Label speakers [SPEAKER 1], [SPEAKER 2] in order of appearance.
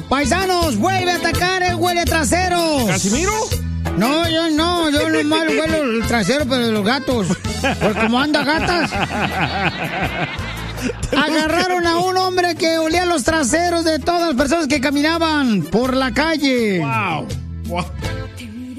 [SPEAKER 1] Paisanos, vuelve a atacar el huele trasero.
[SPEAKER 2] ¿Casimiro?
[SPEAKER 1] No, yo nomás huelo el trasero, pero de los gatos. Porque como anda gatas. Agarraron a un hombre que olía los traseros de todas las personas que caminaban por la calle.
[SPEAKER 2] Wow.